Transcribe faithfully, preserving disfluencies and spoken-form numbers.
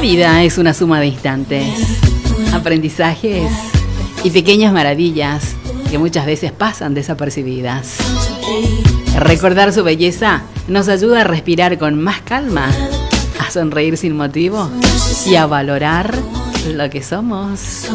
vida es una suma de instantes, aprendizajes y pequeñas maravillas que muchas veces pasan desapercibidas. Recordar su belleza nos ayuda a respirar con más calma, a sonreír sin motivo y a valorar lo que somos.